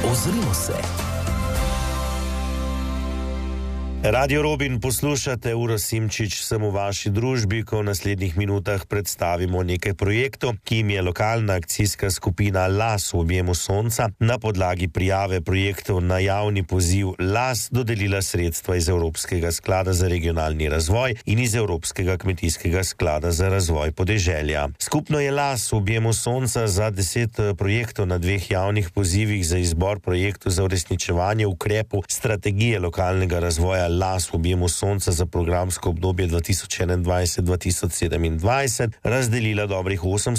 Ozrimo se. Radio Robin poslušate, Uro Simčič sem v vaši družbi, ko v naslednjih minutah predstavimo nekaj projektov, ki jim je lokalna akcijska skupina LAS v objemu sonca na podlagi prijave projektov na javni poziv LAS dodelila sredstva iz Evropskega sklada za regionalni razvoj in iz Evropskega kmetijskega sklada za razvoj podeželja. Skupno je LAS v objemu sonca za 10 projektov na 2 javnih pozivih za izbor projektov za uresničevanje ukrepov strategije lokalnega razvoja LAS v objemu sonca za programsko obdobje 2021-2027 razdelila dobrih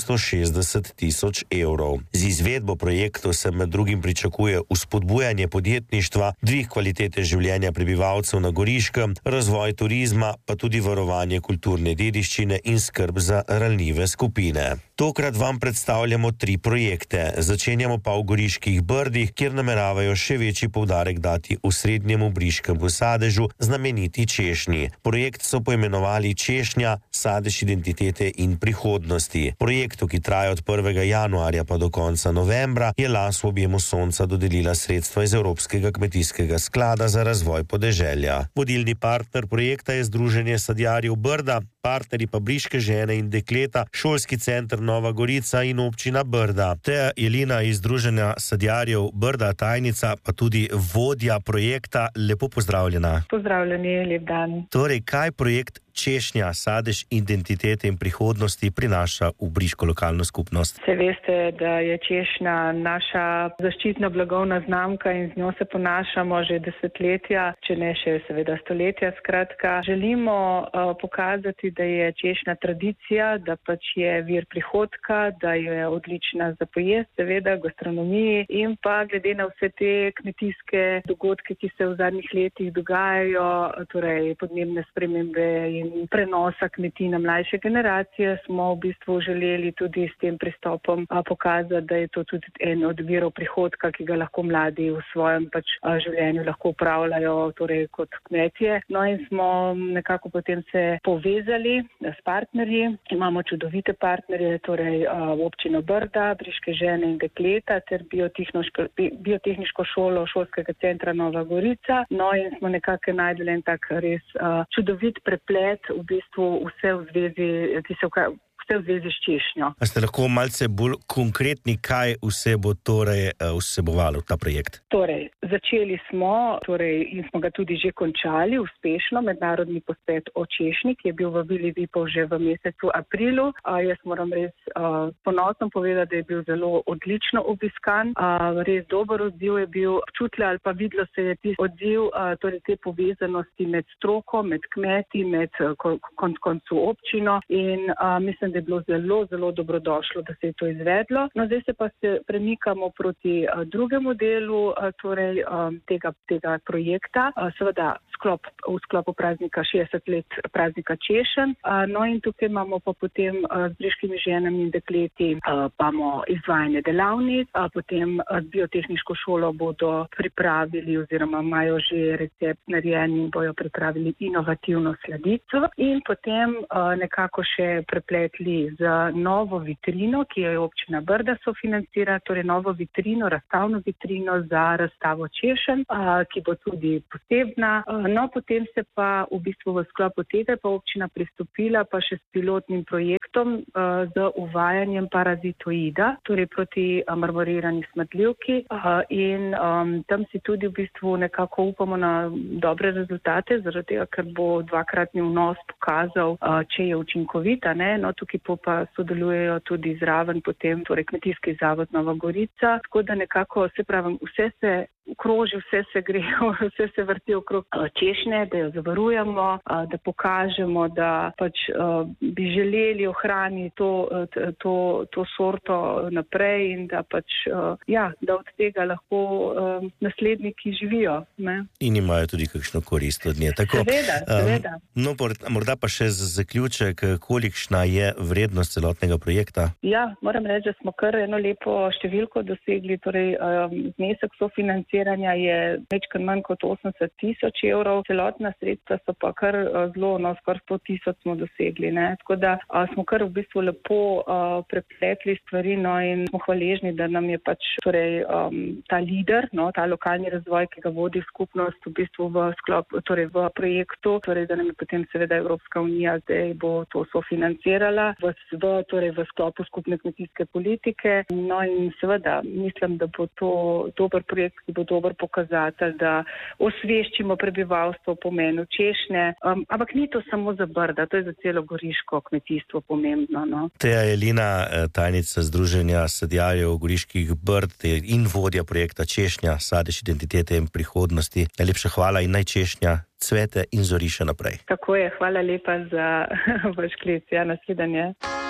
860 tisoč evrov. Z izvedbo projektov se med drugim pričakuje vzpodbujanje podjetništva, dvig kvalitete življenja prebivalcev na Goriškem, razvoj turizma, pa tudi varovanje kulturne dediščine in skrb za ranljive skupine. Tokrat vam predstavljamo 3 projekte. Začenjamo pa v Goriških Brdih, kjer nameravajo še večji poudarek dati v srednjemu briškemu sadežu znameniti češnji. Projekt so poimenovali Češnja, sadež identitete in prihodnosti. Projektu, ki traja od 1. januarja pa do konca novembra, je LAS v objemu sonca dodelila sredstva iz Evropskega kmetijskega sklada za razvoj podeželja. Vodilni partner projekta je Združenje sadjarjev Brda, partnerji pa Briške žene in dekleta, Šolski center Nova Gorica in občina Brda. Teja Jelina iz Združenja sadjarjev Brda, tajnica, pa tudi vodja projekta. Lepo pozdravljena. Pozdravljeni, lep dan. Torej, kaj projekt Češnja, sadež identitete in prihodnosti prinaša v briško lokalno skupnost? Se veste, da je češnja naša zaščitna blagovna znamka in z njo se ponašamo že desetletja, če ne še seveda stoletja. Skratka, želimo pokazati, da je češnja tradicija, da pač je vir prihodka, da je odlična za pojest, seveda, gastronomiji in pa glede na vse te kmetijske dogodke, ki se v zadnjih letih dogajajo, torej podnebne spremembe in prenosa kmetij na mlajše generacije, smo v bistvu želeli tudi s tem pristopom pokazati, da je to tudi en od virov prihodka, ki ga lahko mladi v svojem življenju lahko upravljajo, torej kot kmetje. No in smo nekako potem se povezali s partnerji. Imamo čudovite partnerje, torej občino Brda, Briške žene in dekleta ter biotehniško šolo Šolskega centra Nova Gorica. No in smo nekako najdeli en tak res čudovit preplet, v bistvu vse v zvezi s češnjo. A ste lahko malce bolj konkretni, kaj vse bo torej vsebovalo ta projekt? Torej, začeli smo, in smo ga tudi že končali uspešno, mednarodni posvet o češnji, ki je bil v Vili Vipov že v mesecu aprilu. Jaz moram res ponosno povedati, da je bil zelo odlično obiskan. Res dober odziv je bil, občutila ali pa videlo se je tisti odziv, torej te povezanosti med stroko, med kmeti, med koncu občino in mislim, da je bilo zelo, zelo dobrodošlo, da se je to izvedlo. No, zdaj se pa premikamo proti drugemu delu tega projekta. Seveda v sklopu praznika 60 let praznika češenj. No in tukaj imamo pa potem z briškimi ženami in dekleti imamo izvajanje delavnic, potem z biotehniško šolo bodo pripravili oziroma imajo že recept narejen in bojo pripravili inovativno sladico in potem nekako še prepletli z novo vitrino, ki jo je občina Brda sofinancira, torej novo vitrino, razstavno vitrino za razstavo češenj, ki bo tudi posebna. No, potem se pa v bistvu v sklopu tega pa občina pristopila pa še s pilotnim projektom z uvajanjem parazitoida, torej proti marmorirani smrdljivki in tam si tudi v bistvu nekako upamo na dobre rezultate, zaradi tega, ker bo 2-kratni vnos pokazal, če je učinkovita, ne? No, tukaj pa sodelujejo tudi zraven potem, torej Kmetijski zavod Nova Gorica, tako da nekako, se pravim, vse se kroži, vse se gre, vse se vrti okrog češnje, da jo zavarujemo, da pokažemo, da pač bi želeli ohraniti to sorto naprej in da pač, da od tega lahko nasledniki živijo. Ne? In imajo tudi kakšno korist od nje. Tako, seveda. No, morda pa še za zaključek, kolikšna je vrednost celotnega projekta? Ja, moram reči, da smo kar eno lepo številko dosegli, torej znesek sofinanciranja financiranja je večkrat manj kot 80 tisoč evrov, celotna sredstva so pa kar zelo, skoraj 100 tisoč smo dosegli. Tako da smo kar v bistvu lepo prepletli stvari in smo hvaležni, da nam je pač ta lider, ta lokalni razvoj, ki ga vodi skupnost v bistvu v projektu, da nam je potem seveda Evropska unija zdaj bo to sofinancirala v sklopu skupne kmetijske politike. In seveda mislim, da bo to dober projekt, ki bo dober pokazatelj, da osveščimo prebivalstvo o pomenu češnje. Ampak ni to samo za Brda, to je za celo goriško kmetijstvo pomembno. Teja Jelina, tajnica Združenja sadjarjev Goriških Brd in vodja projekta Češnja, sadež identitete in prihodnosti. Najlepša hvala in naj češnja cvete in zori še naprej. Tako je, hvala lepa za vaš klic. Naslednje.